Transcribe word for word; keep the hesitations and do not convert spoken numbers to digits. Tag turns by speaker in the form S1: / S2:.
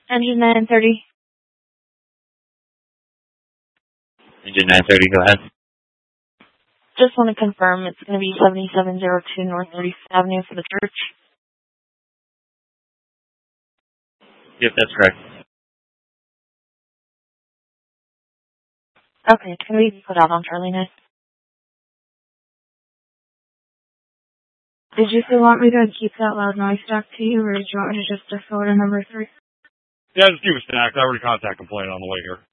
S1: Engine nine thirty.
S2: Engine nine thirty, go ahead.
S1: Just want to confirm it's going to be seventy-seven oh two North thirty-fifth Avenue for the church.
S2: Yep, that's correct.
S1: Okay, can we put out on Charlie nine? Did you still want me to keep that loud noise stack to you, or did you want me to just defer to number three?
S3: Yeah, just keep it stacked. I already contact complaint on the way here.